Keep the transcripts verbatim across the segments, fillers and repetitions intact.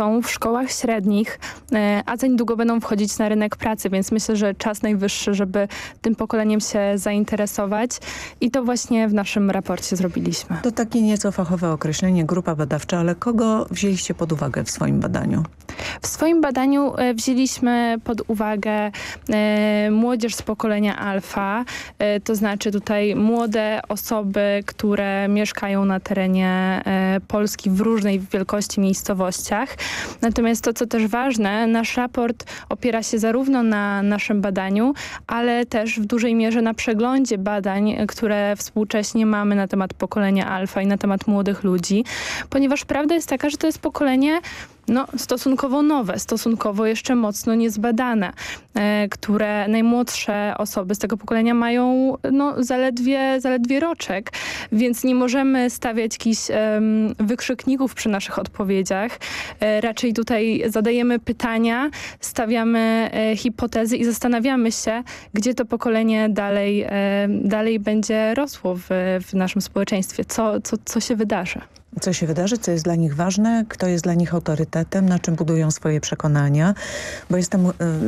są w szkołach średnich, a za niedługo będą wchodzić na rynek pracy, więc myślę, że czas najwyższy, żeby tym pokoleniem się zainteresować i to właśnie w naszym raporcie zrobiliśmy. To takie nieco fachowe określenie, grupa badawcza, ale kogo wzięliście pod uwagę w swoim badaniu? W swoim badaniu wzięliśmy pod uwagę e, młodzież z pokolenia alfa, e, to znaczy tutaj młode osoby, które mieszkają na terenie e, Polski w różnej wielkości miejscowościach. Natomiast to, co też ważne, nasz raport opiera się zarówno na naszym badaniu, ale też w dużej mierze na przeglądzie badań, które współcześnie mamy na temat pokolenia alfa i na temat młodych ludzi, ponieważ prawda jest taka, że to jest pokolenie no, stosunkowo nowe, stosunkowo jeszcze mocno niezbadane, e, które najmłodsze osoby z tego pokolenia mają no, zaledwie, zaledwie roczek, więc nie możemy stawiać jakichś e, wykrzykników przy naszych odpowiedziach. E, raczej tutaj zadajemy pytania, stawiamy e, hipotezy i zastanawiamy się, gdzie to pokolenie dalej, e, dalej będzie rosło w, w naszym społeczeństwie, co, co, co się wydarzy. Co się wydarzy, co jest dla nich ważne, kto jest dla nich autorytetem, na czym budują swoje przekonania, bo jestem,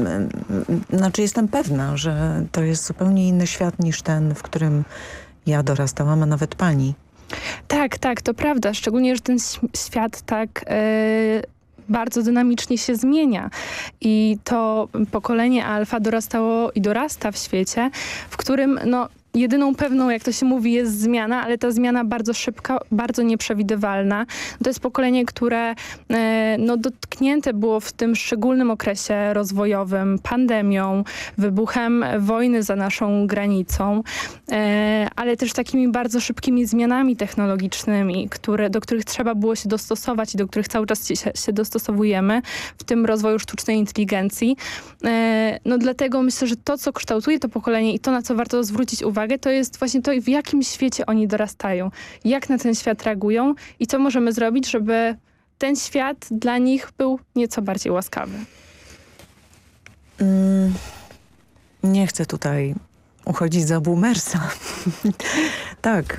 yy, znaczy jestem pewna, że to jest zupełnie inny świat niż ten, w którym ja dorastałam, a nawet pani. Tak, tak, to prawda, szczególnie, że ten świat tak... Yy... bardzo dynamicznie się zmienia i to pokolenie alfa dorastało i dorasta w świecie, w którym no jedyną pewną, jak to się mówi, jest zmiana, ale ta zmiana bardzo szybka, bardzo nieprzewidywalna. To jest pokolenie, które e, no, dotknięte było w tym szczególnym okresie rozwojowym pandemią, wybuchem wojny za naszą granicą, e, ale też takimi bardzo szybkimi zmianami technologicznymi, które, do których trzeba było się dostosować i do których cały czas się, się dostosowujemy, w tym rozwoju sztucznej inteligencji. E, no dlatego myślę, że to, co kształtuje to pokolenie i to, na co warto zwrócić uwagę, to jest właśnie to, w jakim świecie oni dorastają, jak na ten świat reagują i co możemy zrobić, żeby ten świat dla nich był nieco bardziej łaskawy. Mm, nie chcę tutaj uchodzić za boomersa. tak,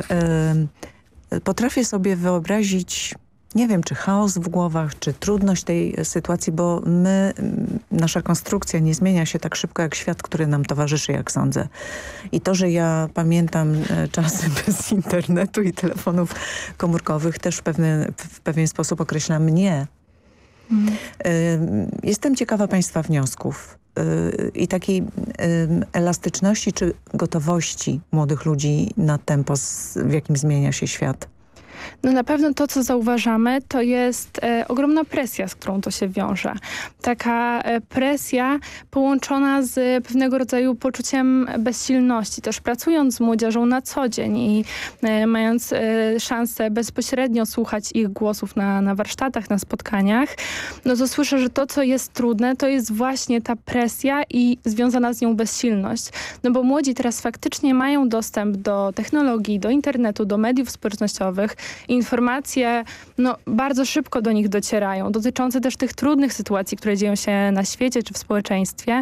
y, potrafię sobie wyobrazić, nie wiem, czy chaos w głowach, czy trudność tej sytuacji, bo my, nasza konstrukcja nie zmienia się tak szybko jak świat, który nam towarzyszy, jak sądzę. I to, że ja pamiętam czasy bez internetu i telefonów komórkowych też w, pewne, w pewien sposób określa mnie. Mm. Jestem ciekawa Państwa wniosków i takiej elastyczności czy gotowości młodych ludzi na tempo, w jakim zmienia się świat. No na pewno to, co zauważamy, to jest e, ogromna presja, z którą to się wiąże. Taka e, presja połączona z pewnego rodzaju poczuciem bezsilności. Też pracując z młodzieżą na co dzień i e, mając e, szansę bezpośrednio słuchać ich głosów na, na warsztatach, na spotkaniach, no to słyszę, że to, co jest trudne, to jest właśnie ta presja i związana z nią bezsilność. No bo młodzi teraz faktycznie mają dostęp do technologii, do internetu, do mediów społecznościowych. Informacje no, bardzo szybko do nich docierają, dotyczące też tych trudnych sytuacji, które dzieją się na świecie czy w społeczeństwie.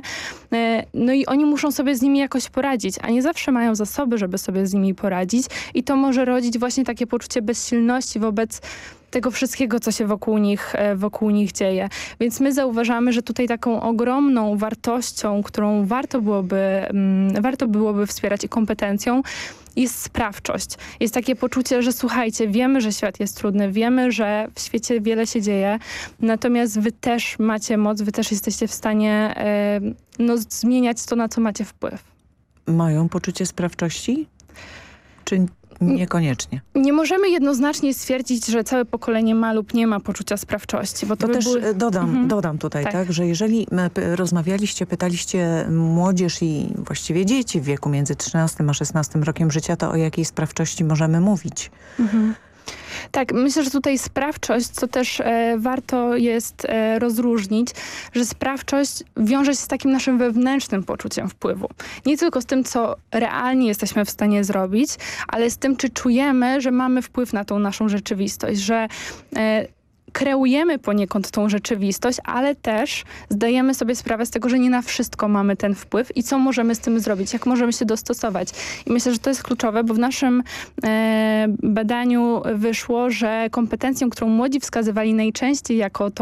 No i oni muszą sobie z nimi jakoś poradzić, a nie zawsze mają zasoby, żeby sobie z nimi poradzić i to może rodzić właśnie takie poczucie bezsilności wobec tego wszystkiego, co się wokół nich, wokół nich dzieje. Więc my zauważamy, że tutaj taką ogromną wartością, którą warto byłoby, um, warto byłoby wspierać i kompetencją, jest sprawczość. Jest takie poczucie, że słuchajcie, wiemy, że świat jest trudny, wiemy, że w świecie wiele się dzieje, natomiast wy też macie moc, wy też jesteście w stanie e, no, zmieniać to, na co macie wpływ. Mają poczucie sprawczości? Czy niekoniecznie? Nie możemy jednoznacznie stwierdzić, że całe pokolenie ma lub nie ma poczucia sprawczości. Bo to bo by też były... dodam, mhm. dodam tutaj, tak. tak, że jeżeli rozmawialiście, pytaliście młodzież i właściwie dzieci w wieku między trzynastym a szesnastym rokiem życia, to o jakiej sprawczości możemy mówić? Mhm. Tak, myślę, że tutaj sprawczość, co też e, warto jest e, rozróżnić, że sprawczość wiąże się z takim naszym wewnętrznym poczuciem wpływu. Nie tylko z tym, co realnie jesteśmy w stanie zrobić, ale z tym, czy czujemy, że mamy wpływ na tą naszą rzeczywistość, że e, kreujemy poniekąd tą rzeczywistość, ale też zdajemy sobie sprawę z tego, że nie na wszystko mamy ten wpływ i co możemy z tym zrobić, jak możemy się dostosować. I myślę, że to jest kluczowe, bo w naszym e, badaniu wyszło, że kompetencją, którą młodzi wskazywali najczęściej jako tą